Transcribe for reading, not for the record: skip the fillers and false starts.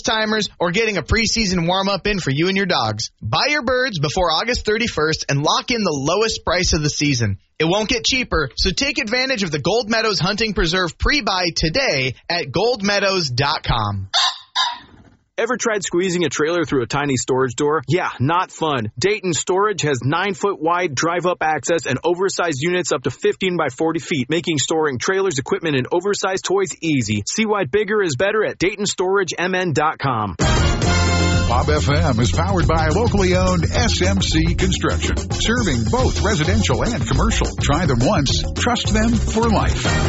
first-timers, or getting a preseason warm-up in for you and your dogs. Buy your birds before August 31st and lock in the lowest price of the season. It won't get cheaper, so take advantage of the Gold Meadows Hunting Preserve pre-buy today at goldmeadows.com. Ever tried squeezing a trailer through a tiny storage door? Yeah, not fun. Dayton Storage has 9-foot wide drive-up access and oversized units up to 15 by 40 feet, making storing trailers, equipment, and oversized toys easy. See why bigger is better at DaytonStorageMN.com. Bob FM is powered by locally owned SMC Construction, serving both residential and commercial. Try them once, trust them for life.